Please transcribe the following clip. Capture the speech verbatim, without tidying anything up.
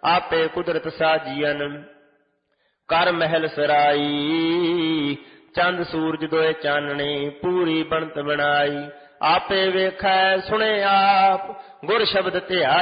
ਆਪੇ ਕੁਦਰਤ ਸਾਜੀਅਨ। ਕਰ ਮਹਿਲ ਸਰਾਈ ਚੰਦ ਸੂਰਜ ਦੋਏ ਚਾਨਣੇ, ਪੂਰੀ ਬਣਤ ਬਣਾਈ। ਆਪੇ ਵੇਖੈ ਸੁਣੇ ਆਪ ਗੁਰ ਸ਼ਬਦ ਧਿਆਈ।